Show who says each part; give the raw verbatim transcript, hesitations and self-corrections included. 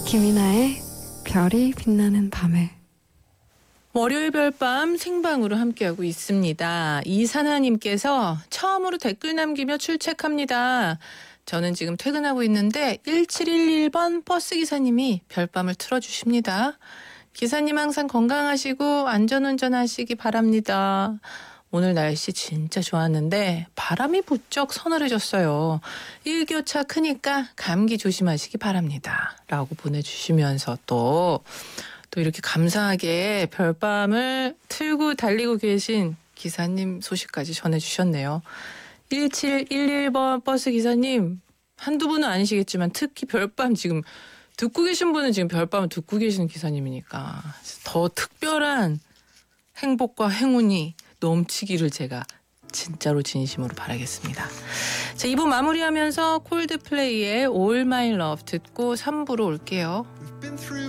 Speaker 1: 김이나의 별이 빛나는 밤에.
Speaker 2: 월요일 별밤 생방으로 함께하고 있습니다. 이산하님께서 처음으로 댓글 남기며 출첵합니다. 저는 지금 퇴근하고 있는데 일칠일일 번 버스기사님이 별밤을 틀어주십니다. 기사님 항상 건강하시고 안전운전하시기 바랍니다. 오늘 날씨 진짜 좋았는데 바람이 부쩍 서늘해졌어요. 일교차 크니까 감기 조심하시기 바랍니다. 라고 보내주시면서 또, 또 이렇게 감사하게 별밤을 틀고 달리고 계신 기사님 소식까지 전해주셨네요. 일칠일일 번 버스 기사님, 한두 분은 아니시겠지만 특히 별밤 지금 듣고 계신 분은 지금 별밤을 듣고 계시는 기사님이니까 더 특별한 행복과 행운이 넘치기를 제가 진짜로 진심으로 바라겠습니다. 자, 이 부 마무리하면서 콜드플레이의 All My Love 듣고 삼 부로 올게요.